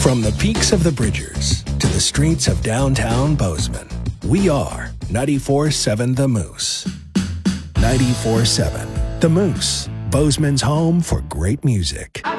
From the peaks of the Bridgers to the streets of downtown Bozeman, we are 94.7 The Moose. 94.7 The Moose, Bozeman's home for great music.